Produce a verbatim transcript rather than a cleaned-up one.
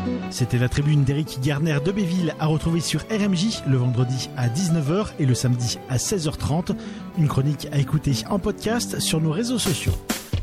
C'était la tribune d'Éric Garner de Béville à retrouver sur R M J le vendredi à dix-neuf heures et le samedi à seize heures trente. Une chronique à écouter en podcast sur nos réseaux sociaux.